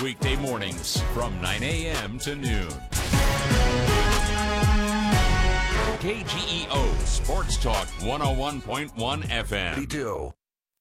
weekday mornings from 9 a.m. to noon. KGEO Sports Talk 101.1 FM. We do.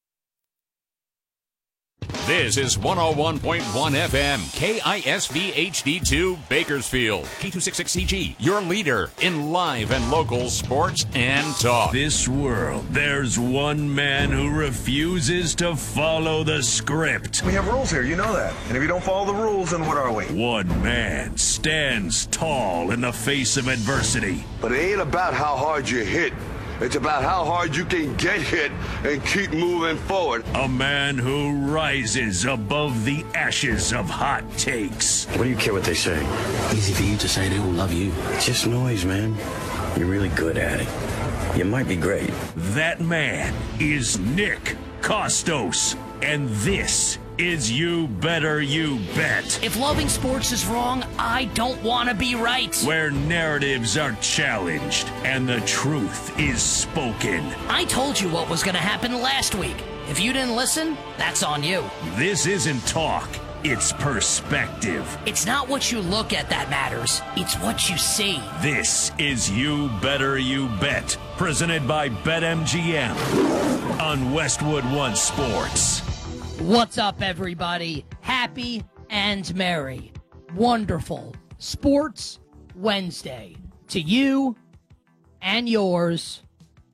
This is 101.1 FM, KISV HD2 Bakersfield, K266CG, your leader in live and local sports and talk. This world, there's one man who refuses to follow the script. We have rules here, you know that. And if you don't follow the rules, then what are we? One man stands tall in the face of adversity. But it ain't about how hard you hit. It's about how hard you can get hit and keep moving forward. A man who rises above the ashes of hot takes. What do you care what they say? Easy for you to say they all love you. It's just noise, man. You're really good at it. You might be great. That man is Nick Kostos. And this is You Better You Bet. If loving sports is wrong, I don't want to be right. Where narratives are challenged and the truth is spoken. I told you what was going to happen last week. If you didn't listen, that's on you. This isn't talk, it's perspective. It's not what you look at that matters. It's what you see. This is You Better You Bet, presented by BetMGM on Westwood One Sports. What's up, everybody? Happy and merry. Wonderful Sports Wednesday to you and yours.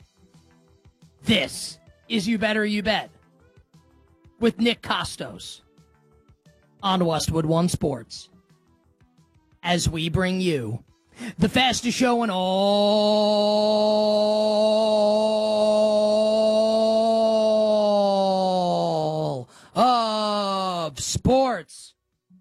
This is You Better You Bet with Nick Kostos on Westwood One Sports as we bring you the fastest show in all of sports.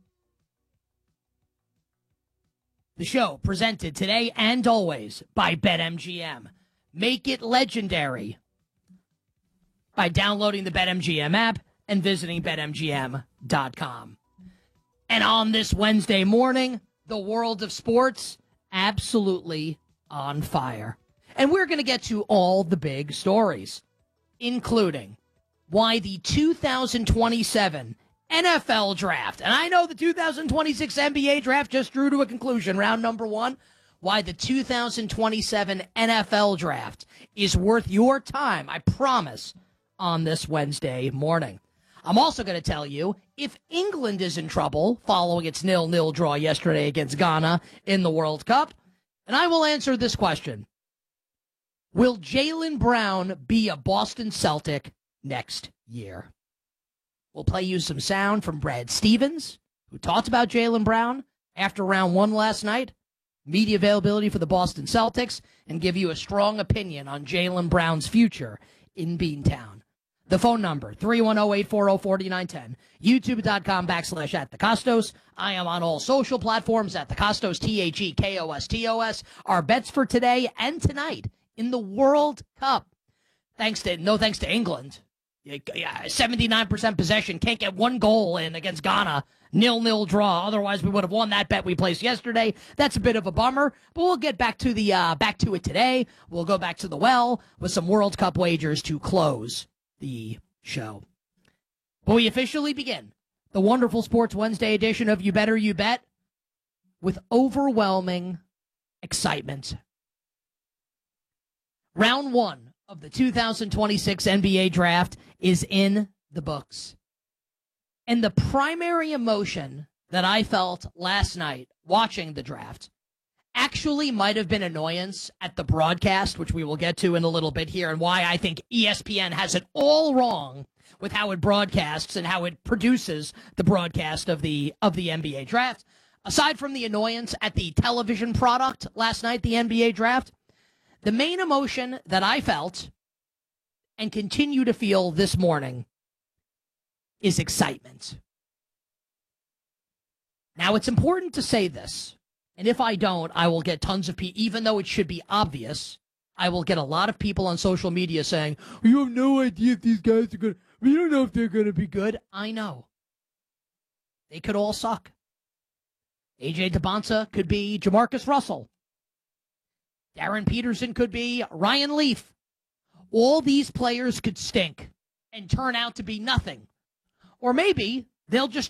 The show presented today and always by BetMGM. Make it legendary by downloading the BetMGM app and visiting BetMGM.com. And on this Wednesday morning, the world of sports absolutely on fire. And we're going to get to all the big stories, including why the 2027 NFL draft, and I know the 2026 NBA draft just drew to a conclusion, round number one, why the 2027 NFL draft is worth your time, I promise, on this Wednesday morning. I'm also going to tell you if England is in trouble following its 0-0 draw yesterday against Ghana in the World Cup, and I will answer this question. Will Jaylen Brown be a Boston Celtic next year? We'll play you some sound from Brad Stevens, who talked about Jaylen Brown after round one last night, media availability for the Boston Celtics, and give you a strong opinion on Jaylen Brown's future in Beantown. The phone number, 310-840-4910, youtube.com/@thekostos. I am on all social platforms at Thekostos, TheKostos. Our bets for today and tonight in the World Cup. No thanks to England. 79% possession, can't get one goal in against Ghana. 0-0 draw. Otherwise, we would have won that bet we placed yesterday. That's a bit of a bummer, but we'll get back to it today. We'll go back to the well with some World Cup wagers to close the show. But we officially begin the wonderful Sports Wednesday edition of You Better You Bet with overwhelming excitement. Round one of the 2026 NBA draft is in the books. And the primary emotion that I felt last night watching the draft actually might have been annoyance at the broadcast, which we will get to in a little bit here, and why I think ESPN has it all wrong with how it broadcasts and how it produces the broadcast of the NBA draft. Aside from the annoyance at the television product last night, the NBA draft, the main emotion that I felt and continue to feel this morning is excitement. Now, it's important to say this, and if I don't, I will get tons of people, even though it should be obvious, I will get a lot of people on social media saying, you have no idea if these guys are good. We don't know if they're going to be good. I know. They could all suck. A.J. Debonsa could be Jamarcus Russell. Darren Peterson could be Ryan Leaf. All these players could stink and turn out to be nothing. Or maybe they'll just